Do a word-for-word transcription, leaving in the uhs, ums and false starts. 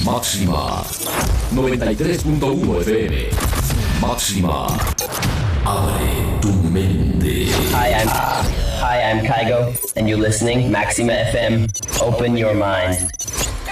Máxima noventa y tres punto uno F M. Máxima. Abre tu mente. Hi, I'm Hi, I'm Kygo, and you're listening Maxima F M. Open your mind.